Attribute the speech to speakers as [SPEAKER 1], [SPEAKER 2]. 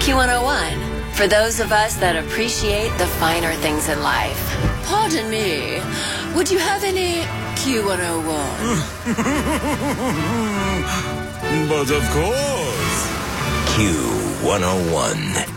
[SPEAKER 1] Q101, for those of us that appreciate the finer things in life. Pardon me, would you have any Q101?
[SPEAKER 2] But of course. Q101.